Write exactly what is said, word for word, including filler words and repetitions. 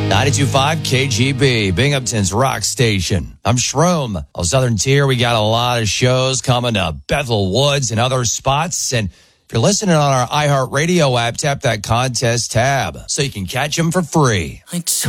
ninety-two point five K G B, Binghamton's rock station. I'm Shroom. On Southern Tier, we got a lot of shows coming to Bethel Woods and other spots. And if you're listening on our iHeartRadio app, tap that contest tab so you can catch them for free. I